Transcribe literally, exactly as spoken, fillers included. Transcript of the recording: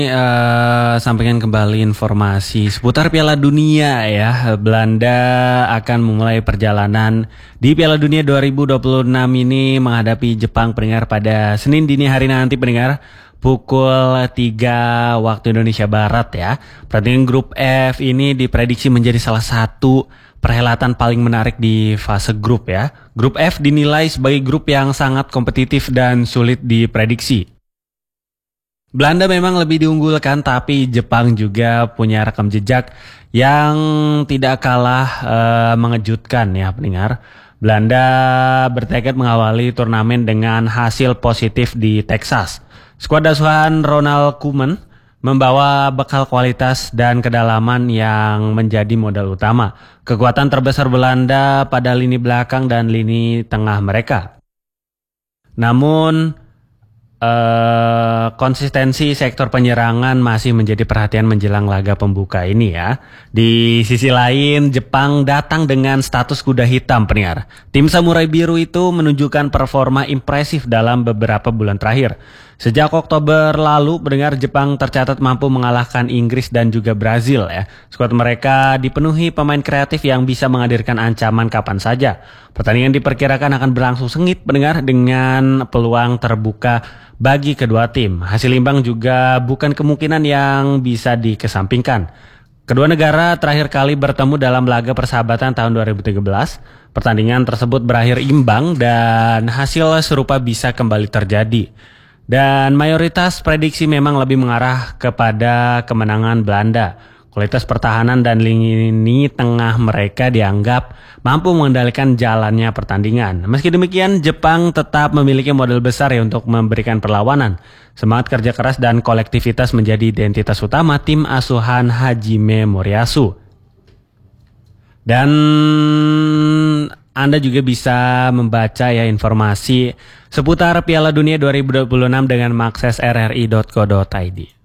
Eh, sampaikan kembali informasi seputar Piala Dunia ya. Belanda akan memulai perjalanan di Piala Dunia dua ribu dua puluh enam ini menghadapi Jepang pendengar pada Senin dini hari nanti pendengar pukul tiga waktu Indonesia Barat ya. Pertandingan grup F ini diprediksi menjadi salah satu perhelatan paling menarik di fase grup ya. Grup F dinilai sebagai grup yang sangat kompetitif dan sulit diprediksi. Belanda memang lebih diunggulkan, tapi Jepang juga punya rekam jejak yang tidak kalah uh, mengejutkan ya pendengar. Belanda bertekad mengawali turnamen dengan hasil positif di Texas. Skuad asuhan Ronald Koeman membawa bekal kualitas dan kedalaman yang menjadi modal utama. Kekuatan terbesar Belanda pada lini belakang dan lini tengah mereka. Namun Uh, konsistensi sektor penyerangan masih menjadi perhatian menjelang laga pembuka ini ya. Di sisi lain, Jepang datang dengan status kuda hitam pendengar. Tim Samurai Biru itu menunjukkan performa impresif dalam beberapa bulan terakhir. Sejak Oktober lalu, pendengar Jepang tercatat mampu mengalahkan Inggris dan juga Brazil ya. Skuad mereka dipenuhi pemain kreatif yang bisa menghadirkan ancaman kapan saja. Pertandingan diperkirakan akan berlangsung sengit pendengar dengan peluang terbuka bagi kedua tim. Hasil imbang juga bukan kemungkinan yang bisa dikesampingkan. Kedua negara terakhir kali bertemu dalam laga persahabatan tahun dua ribu tiga belas. Pertandingan tersebut berakhir imbang dan hasil serupa bisa kembali terjadi. Dan mayoritas prediksi memang lebih mengarah kepada kemenangan Belanda. Kualitas pertahanan dan lini tengah mereka dianggap mampu mengendalikan jalannya pertandingan. Meski demikian, Jepang tetap memiliki modal besar ya untuk memberikan perlawanan. Semangat kerja keras dan kolektivitas menjadi identitas utama tim asuhan Hajime Moriyasu. Dan Anda juga bisa membaca ya informasi seputar Piala Dunia dua ribu dua puluh enam dengan mengakses r r i dot co dot i d.